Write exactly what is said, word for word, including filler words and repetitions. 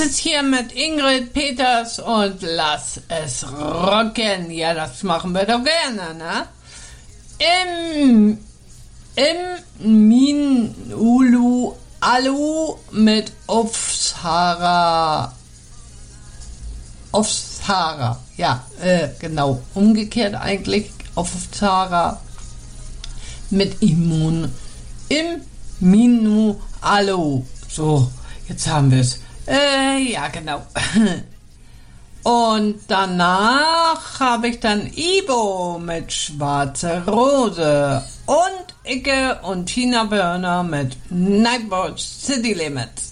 ist hier mit Ingrid Peters und lass es rocken. Ja, das machen wir doch gerne, ne? Im, im Minulu Alu mit Aufsara. Aufsara, ja, äh, genau. Umgekehrt eigentlich. Aufsara mit Immun. Im Minu Alu. So, jetzt haben wir es. Äh, ja, genau. Und danach habe ich dann Ibo mit Schwarze Rose und Icke und Tina Burner mit Nightwatch City Limits.